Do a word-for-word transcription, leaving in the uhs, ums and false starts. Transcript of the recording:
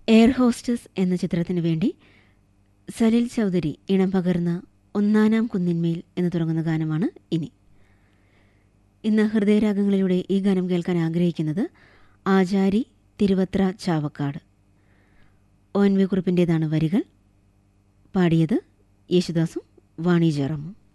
Air hostess എന്ന ചിത്രത്തിനു വേണ്ടി സലിൽ ചൗധരി ഇണം പകർന്ന ഒന്നാനാം കുന്നിന്മേൽ എന്ന് തുടങ്ങുന്ന ഗാനമാണ് ഇനി. ഇന്ന് ഹൃദയരാഗങ്ങളിലൂടെ ഈ ഗാനം കേൾക്കാൻ ആഗ്രഹിക്കുന്നത് ആചാരി Thiruvathra Chavakkad. O N V കുറിപ്പിൻ്റേതാണ് വരികൾ. പാടിയത് യേശുദാസും വാണി ജയറാമും.